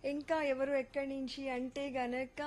ఇంకా ఎవరు ఎక్కడి నుంచి అంటే గనక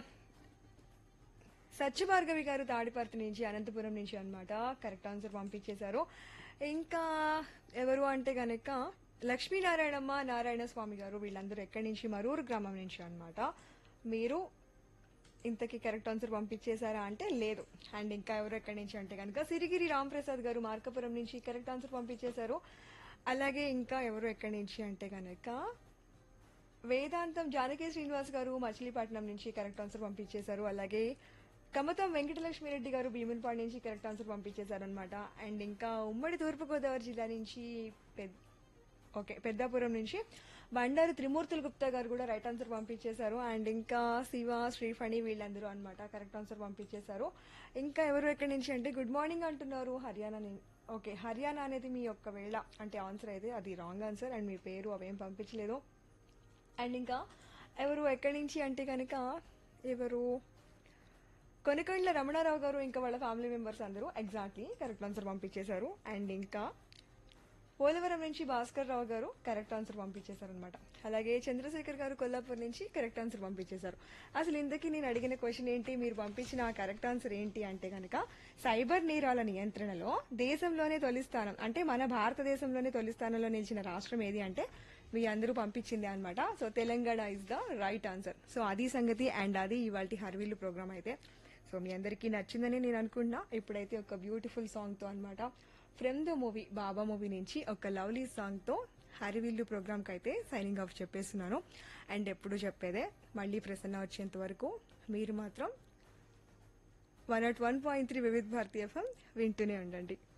సత్యభార్గవి గారు తాడిపర్తి నుంచి అనంతపురం నుంచి అన్నమాట కరెక్ట్ ఆన్సర్ పంపించేశారు. ఇంకా ఎవరు అంటే గనక లక్ష్మీనారాయణమ్మ నారాయణ స్వామి గారు వీళ్ళందరూ ఎక్కడి నుంచి మరూరు గ్రామం నుంచి అన్నమాట. మీరు ఇంతకీ కరెక్ట్ ఆన్సర్ పంపించేశారా అంటే లేదు. అండ్ ఇంకా ఎవరు ఎక్కడి నుంచి అంటే కనుక సిరిగిరి రాంప్రసాద్ గారు మార్కపురం నుంచి కరెక్ట్ ఆన్సర్ పంపించేశారు. అలాగే ఇంకా ఎవరు ఎక్కడి నుంచి అంటే కనుక వేదాంతం జానకి శ్రీనివాస్ గారు మచిలీపట్నం నుంచి కరెక్ట్ ఆన్సర్ పంపించేశారు. అలాగే కమతం వెంకటలక్ష్మిరెడ్డి గారు భీమునిపాడు నుంచి కరెక్ట్ ఆన్సర్ పంపించేశారు అనమాట. అండ్ ఇంకా ఉమ్మడి తూర్పుగోదావరి జిల్లా నుంచి పెద్దాపురం నుంచి బండారు త్రిమూర్తులు గుప్తా గారు కూడా రైట్ ఆన్సర్ పంపించేశారు. అండ్ ఇంకా శివ శ్రీఫణి వీళ్ళందరూ అనమాట కరెక్ట్ ఆన్సర్ పంపించేశారు. ఇంకా ఎవరు ఎక్కడి నుంచి అంటే గుడ్ మార్నింగ్ అంటున్నారు హర్యానా ఓకే హర్యానా అనేది మీ యొక్క వేళ అంటే ఆన్సర్ అయితే అది రాంగ్ ఆన్సర్. అండ్ మీ పేరు అవేం పంపించలేదు. అండ్ ఇంకా ఎవరు ఎక్కడి నుంచి అంటే కనుక ఎవరు కొనకొండల రమణారావు గారు ఇంకా వాళ్ళ ఫ్యామిలీ మెంబర్స్ అందరూ ఎగ్జాక్ట్లీ కరెక్ట్ ఆన్సర్ పంపించేశారు. అండ్ ఇంకా పోలవరం నుంచి భాస్కర్ రావు గారు కరెక్ట్ ఆన్సర్ పంపించేశారు అనమాట. అలాగే చంద్రశేఖర్ గారు కొల్లాపూర్ నుంచి కరెక్ట్ ఆన్సర్ పంపించేశారు. అసలు ఇంతకీ నేను అడిగిన క్వశ్చన్ ఏంటి, మీరు పంపించిన ఆ కరెక్ట్ ఆన్సర్ ఏంటి అంటే కనుక సైబర్ నేరాల నియంత్రణలో దేశంలోనే తొలి స్థానం అంటే మన భారతదేశంలోనే తొలి స్థానంలో నిలిచిన రాష్ట్రం ఏది అంటే మీ అందరూ పంపించింది అనమాట. So Telangana is the right answer. So అది సంగతి. అండ్ అది ఇవాళ హర్విల్లు ప్రోగ్రామ్ అయితే. సో మీ అందరికీ నచ్చిందని నేను అనుకుంటున్నా. ఇప్పుడైతే ఒక బ్యూటిఫుల్ సాంగ్ తో అనమాట from the movie Baba movie నుంచి ఒక లవ్లీ సాంగ్ తో హరివిల్లు ప్రోగ్రామ్ కి అయితే సైనింగ్ ఆఫ్ చెప్పేస్తున్నాను. అండ్ ఎప్పుడు చెప్పేదే మళ్ళీ ప్రసన్న వచ్చేంత వరకు మీరు మాత్రం 101.3 వివిధ భారతీయ ఎఫ్ఎం వింటూనే ఉండండి.